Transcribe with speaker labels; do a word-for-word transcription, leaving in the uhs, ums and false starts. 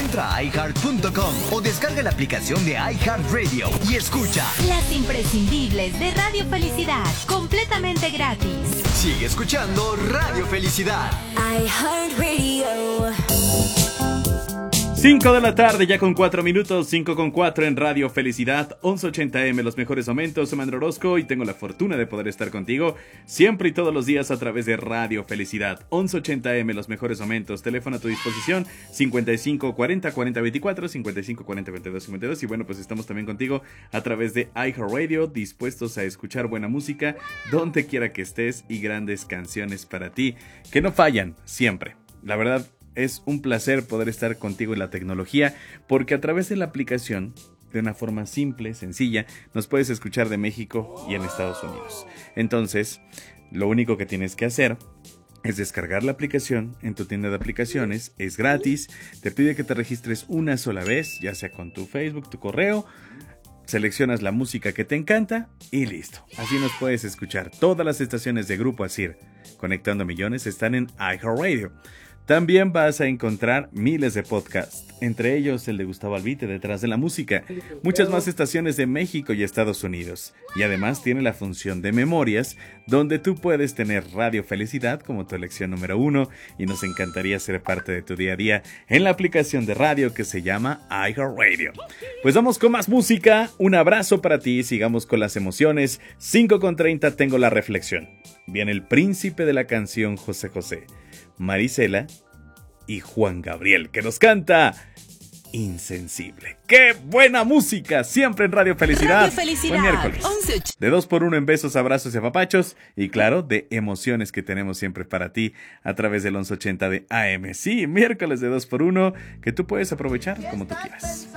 Speaker 1: Entra a i heart punto com o descarga la aplicación de iHeartRadio y escucha
Speaker 2: las imprescindibles de Radio Felicidad, completamente gratis.
Speaker 1: Sigue escuchando Radio Felicidad.
Speaker 2: iHeartRadio.
Speaker 3: cinco de la tarde, ya con cuatro minutos, cinco con cuatro en Radio Felicidad, once ochenta eme, los mejores momentos. Soy Mandro Orozco y tengo la fortuna de poder estar contigo siempre y todos los días a través de Radio Felicidad. once ochenta eme, los mejores momentos. Teléfono a tu disposición, cincuenta y cinco cuarenta cuarenta veinticuatro, cincuenta y cinco cuarenta veintidós cincuenta y dos. Y bueno, pues estamos también contigo a través de iHeartRadio, dispuestos a escuchar buena música donde quiera que estés y grandes canciones para ti que no fallan siempre. La verdad, es un placer poder estar contigo en la tecnología, porque a través de la aplicación, de una forma simple, sencilla, nos puedes escuchar de México y en Estados Unidos. Entonces, lo único que tienes que hacer es descargar la aplicación en tu tienda de aplicaciones. Es gratis, te pide que te registres una sola vez, ya sea con tu Facebook, tu correo. Seleccionas la música que te encanta y listo. Así nos puedes escuchar. Todas las estaciones de Grupo Asir, Conectando Millones, están en iHeartRadio. También vas a encontrar miles de podcasts, entre ellos el de Gustavo Albite, Detrás de la Música, muchas más estaciones de México y Estados Unidos. Y además tiene la función de memorias, donde tú puedes tener Radio Felicidad como tu elección número uno, y nos encantaría ser parte de tu día a día en la aplicación de radio que se llama iHeartRadio. Pues vamos con más música, un abrazo para ti, sigamos con las emociones. Cinco con treinta tengo la reflexión. Viene el príncipe de la canción, José José, Marisela y Juan Gabriel, que nos canta Insensible. ¡Qué buena música! Siempre en Radio Felicidad.
Speaker 2: Radio Felicidad.
Speaker 3: Buen miércoles.
Speaker 2: once.
Speaker 3: De dos por uno en besos, abrazos y apapachos. Y claro, de emociones que tenemos siempre para ti a través del once ochenta de A M. Sí, miércoles de dos por uno, que tú puedes aprovechar como tú quieras.